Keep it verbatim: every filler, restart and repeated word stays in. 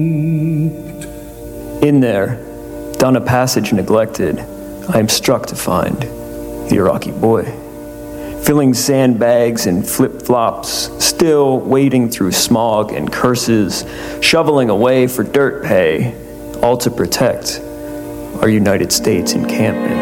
In there, down a passage neglected, I am struck to find the Iraqi boy, filling sandbags and flip-flops, still wading through smog and curses, shoveling away for dirt pay, all to protect our United States encampment.